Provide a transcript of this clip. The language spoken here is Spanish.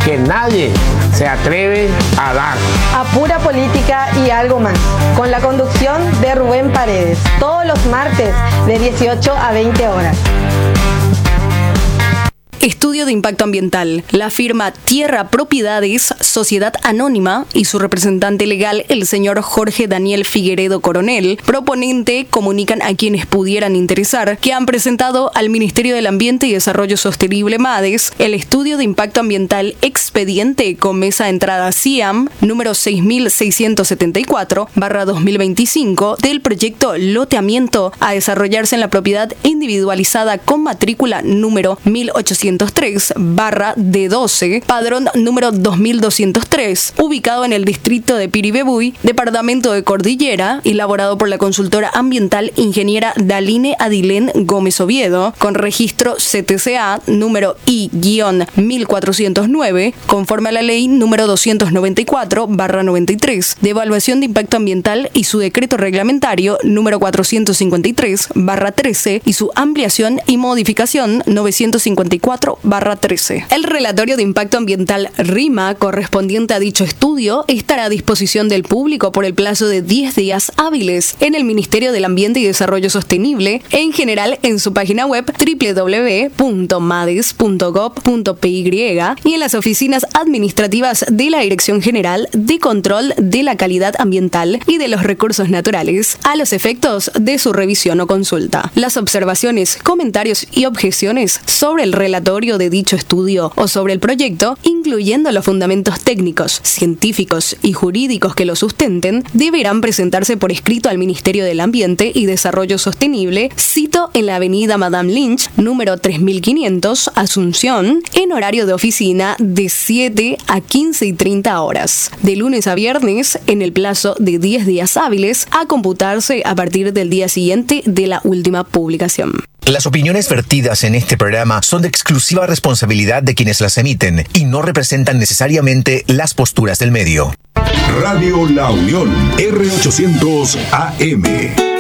que nadie se atreve a dar. A pura política y algo más, con la conducción de Rubén Paredes, todos los martes de 18 a 20 horas. Estudio de impacto ambiental. La firma Tierra Propiedades, Sociedad Anónima, y su representante legal, el señor Jorge Daniel Figueredo Coronel, proponente, comunican a quienes pudieran interesar que han presentado al Ministerio del Ambiente y Desarrollo Sostenible MADES el estudio de impacto ambiental expediente con mesa de entrada CIAM número 6674/2025 del proyecto Loteamiento a desarrollarse en la propiedad individualizada con matrícula número 1803/D12, padrón número 2203, ubicado en el distrito de Piribebuy, departamento de Cordillera, elaborado por la consultora ambiental ingeniera Daline Adilén Gómez Oviedo, con registro CTCA número I-1409, conforme a la ley número 294/93, de evaluación de impacto ambiental y su decreto reglamentario número 453/13 y su ampliación y modificación 954/13. El relatorio de impacto ambiental RIMA correspondiente a dicho estudio estará a disposición del público por el plazo de 10 días hábiles en el Ministerio del Ambiente y Desarrollo Sostenible, en general en su página web www.mades.gov.py y en las oficinas administrativas de la Dirección General de Control de la Calidad Ambiental y de los Recursos Naturales, a los efectos de su revisión o consulta. Las observaciones, comentarios y objeciones sobre el relatorio de dicho estudio o sobre el proyecto, incluyendo los fundamentos técnicos, científicos y jurídicos que lo sustenten, deberán presentarse por escrito al Ministerio del Ambiente y Desarrollo Sostenible, cito en la avenida Madame Lynch, número 3500, Asunción, en horario de oficina de 7 a 15:30 horas, de lunes a viernes, en el plazo de 10 días hábiles, a computarse a partir del día siguiente de la última publicación. Las opiniones vertidas en este programa son de exclusiva responsabilidad de quienes las emiten y no representan necesariamente las posturas del medio. Radio La Unión, R800 AM.